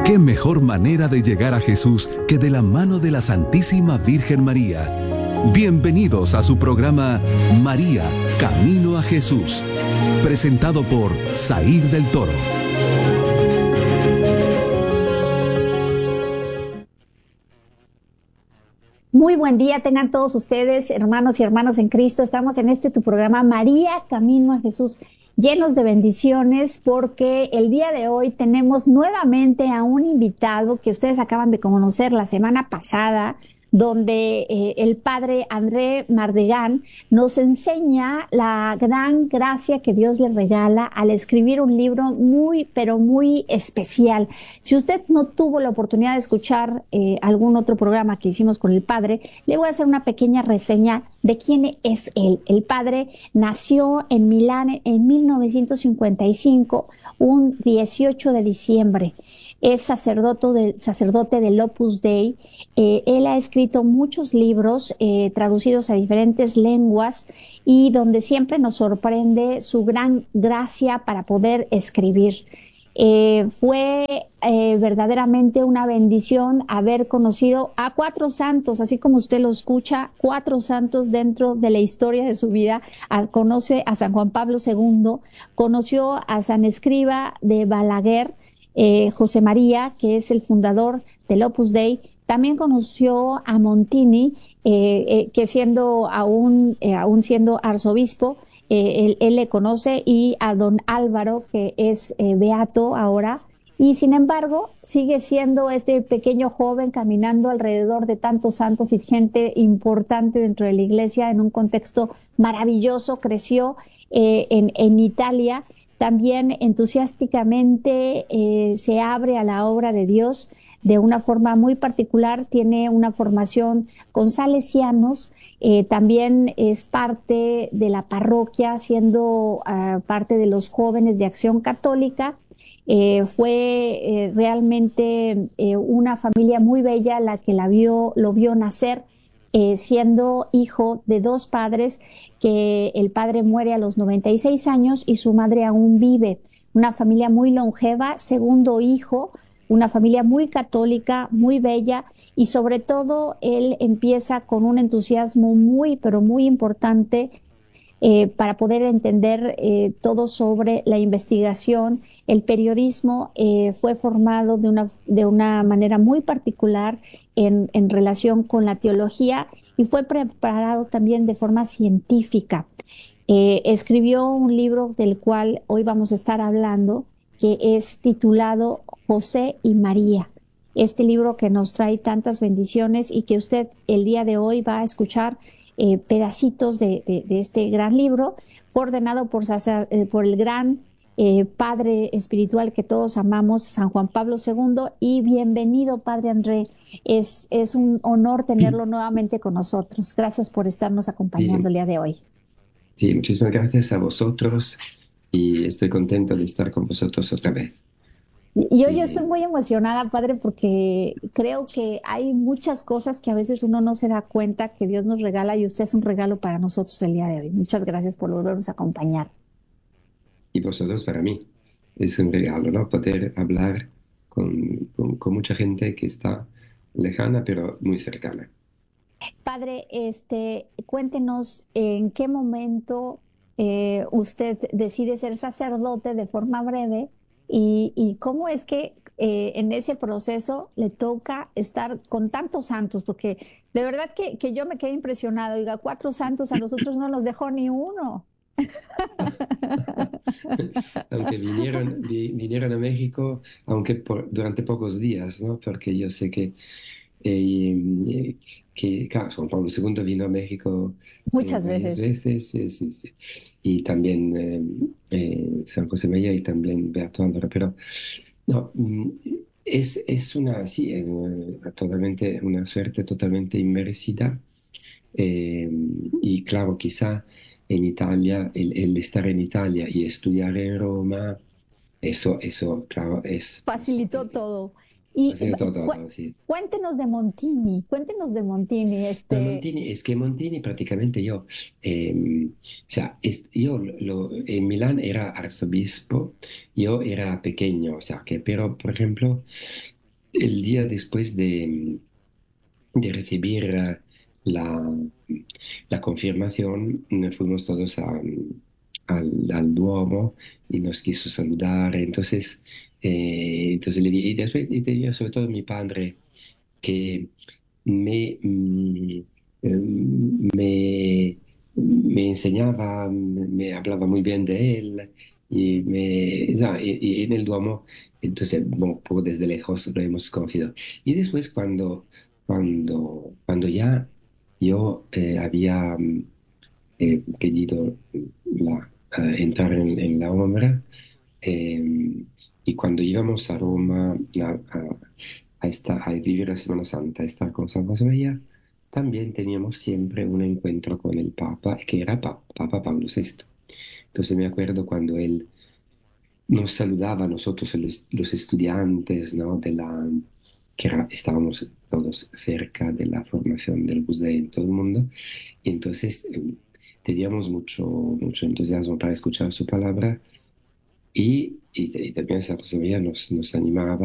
¿Qué mejor manera de llegar a Jesús que de la mano de la Santísima Virgen María? Bienvenidos a su programa María, Camino a Jesús, presentado por Zair del Toro. Muy buen día tengan todos ustedes, hermanos y hermanas en Cristo. Estamos en tu programa María, Camino a Jesús, llenos de bendiciones, porque el día de hoy tenemos nuevamente a un invitado que ustedes acaban de conocer la semana pasada, donde el padre André Mardegan nos enseña la gran gracia que Dios le regala al escribir un libro muy, pero muy especial. Si usted no tuvo la oportunidad de escuchar algún otro programa que hicimos con el padre, le voy a hacer una pequeña reseña de quién es él. El padre nació en Milán en 1955, un 18 de diciembre. Es sacerdote del Opus Dei. Él ha escrito muchos libros traducidos a diferentes lenguas y donde siempre nos sorprende su gran gracia para poder escribir. Fue verdaderamente una bendición haber conocido a 4 santos, así como usted lo escucha, 4 santos dentro de la historia de su vida. Conoce a San Juan Pablo II, conoció a San Escriba de Balaguer, José María, que es el fundador del Opus Dei. También conoció a Montini, que aún siendo arzobispo, él le conoce, y a don Álvaro, que es beato ahora, y sin embargo sigue siendo este pequeño joven caminando alrededor de tantos santos y gente importante dentro de la iglesia en un contexto maravilloso. Creció en Italia. También entusiásticamente se abre a la obra de Dios de una forma muy particular. Tiene una formación con salesianos, también es parte de la parroquia, siendo parte de los jóvenes de Acción Católica. Fue realmente una familia muy bella la que lo vio nacer, siendo hijo de 2 padres, que el padre muere a los 96 años y su madre aún vive. Una familia muy longeva, segundo hijo, una familia muy católica, muy bella, y sobre todo él empieza con un entusiasmo muy, pero muy importante para poder entender todo sobre la investigación. El periodismo fue formado de una manera muy particular en relación con la teología, y fue preparado también de forma científica. Escribió un libro del cual hoy vamos a estar hablando, que es titulado José y María. Este libro que nos trae tantas bendiciones y que usted el día de hoy va a escuchar pedacitos de este gran libro. Fue ordenado por el gran padre espiritual que todos amamos, San Juan Pablo II. Y bienvenido, padre André. Es un honor tenerlo nuevamente con nosotros. Gracias por estarnos acompañando el día de hoy. Sí, muchísimas gracias a vosotros y estoy contento de estar con vosotros otra vez. Yo estoy muy emocionada, padre, porque creo que hay muchas cosas que a veces uno no se da cuenta que Dios nos regala, y usted es un regalo para nosotros el día de hoy. Muchas gracias por volvernos a acompañar. Y vosotros para mí. Es un regalo, ¿no? Poder hablar con mucha gente que está lejana, pero muy cercana. Padre, cuéntenos en qué momento usted decide ser sacerdote de forma breve, y cómo es que en ese proceso le toca estar con tantos santos, porque de verdad que yo me quedé impresionado. Oiga, 4 santos, a nosotros no nos dejó ni uno. Aunque vinieron a México, aunque durante pocos días, ¿no? Porque yo sé claro, Juan Pablo II vino a México Muchas varias veces. veces, sí, sí, sí. Y también San José María y también Beato Álvaro, pero no, es una, sí, totalmente, una suerte totalmente inmerecida. eh, y claro, quizá en Italia, el estar en Italia y estudiar en Roma, eso, claro, es Facilitó fácil. todo. Y Así que todo, sí. cuéntenos de Montini, cuéntenos de Montini. No, Montini, es que Montini prácticamente yo, o sea, yo en Milán era arzobispo, yo era pequeño, o sea, que, pero por ejemplo, el día después de recibir la, la confirmación, fuimos todos al Duomo y nos quiso saludar. Entonces y después y tenía sobre todo mi padre que me, me, me enseñaba, me hablaba muy bien de él y en el Duomo, entonces, bueno, poco desde lejos lo hemos conocido. Y después cuando ya yo había pedido entrar en la obra, eh, y cuando íbamos a Roma a vivir la Semana Santa, a estar con San José María, también teníamos siempre un encuentro con el Papa, que era Papa Pablo VI. Entonces me acuerdo cuando él nos saludaba a nosotros, los estudiantes, ¿no? Estábamos todos cerca de la formación del Opus Dei en todo el mundo, y entonces teníamos mucho entusiasmo para escuchar su palabra y también San José María nos animaba